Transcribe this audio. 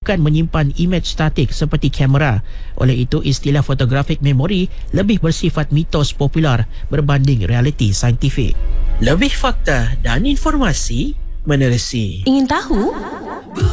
bukan menyimpan imej statik seperti kamera. Oleh itu, istilah photographic memory lebih bersifat mitos popular berbanding realiti saintifik. Lebih fakta dan informasi menerusi. Ingin tahu?